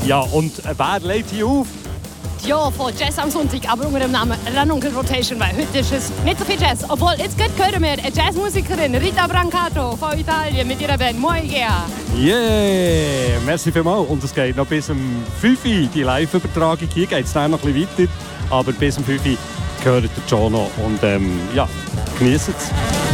Ja, und wer legt hier auf? Ja, von Jazz am Sonntag, aber unter dem Namen Ranunkel Rotation, weil heute ist es nicht so viel Jazz. Obwohl, jetzt hören wir eine Jazzmusikerin, Rita Brancato von Italien mit ihrer Band Moigea. Yeah, merci vielmals. Und es geht noch bis um 5 Uhr, die Live-Übertragung. Hier geht es dann noch ein bisschen weiter, aber bis um 5 Uhr gehört der Jono und ja, genießt es.